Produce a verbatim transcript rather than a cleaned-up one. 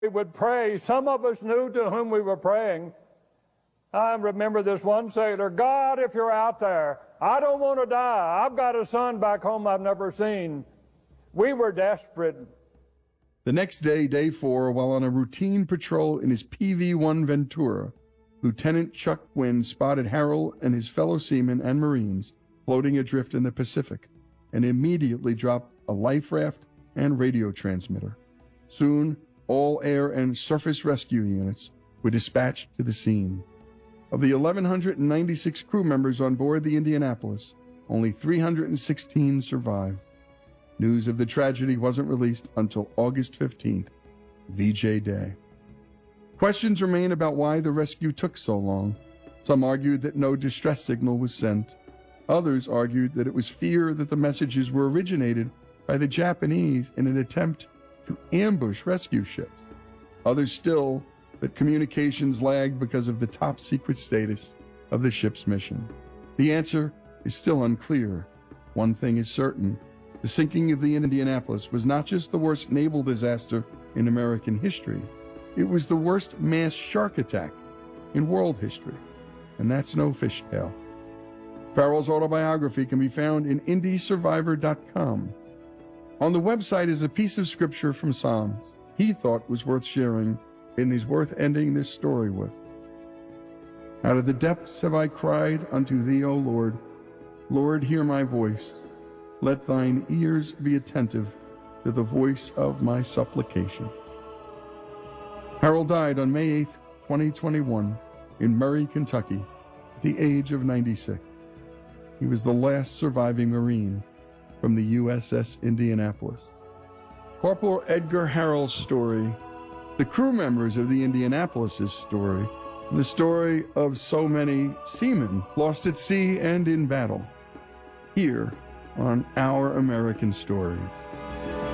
We would pray. Some of us knew to whom we were praying. I remember this one sailor, God, if you're out there, I don't want to die. I've got a son back home I've never seen. We were desperate. The next day, day four, while on a routine patrol in his P V one Ventura, Lieutenant Chuck Gwynn spotted Harold and his fellow seamen and Marines floating adrift in the Pacific and immediately dropped a life raft and radio transmitter. Soon, all air and surface rescue units were dispatched to the scene. Of the one thousand one hundred ninety-six crew members on board the Indianapolis, only three hundred sixteen survived. News of the tragedy wasn't released until August fifteenth, V J Day. Questions remain about why the rescue took so long. Some argued that no distress signal was sent. Others argued that it was fear that the messages were originated by the Japanese in an attempt to ambush rescue ships. Others still that communications lagged because of the top-secret status of the ship's mission. The answer is still unclear. One thing is certain. The sinking of the Indianapolis was not just the worst naval disaster in American history. It was the worst mass shark attack in world history. And that's no fishtail. Farrell's autobiography can be found in Indy Survivor dot com. On the website is a piece of scripture from Psalms he thought was worth sharing and is worth ending this story with. Out of the depths have I cried unto thee, O Lord. Lord, hear my voice. Let thine ears be attentive to the voice of my supplication. Harold died on May eighth, twenty twenty-one, in Murray, Kentucky, at the age of ninety-six. He was the last surviving Marine from the U S S Indianapolis. Corporal Edgar Harrell's story, the crew members of the Indianapolis' story, the story of so many seamen lost at sea and in battle, here on Our American Stories.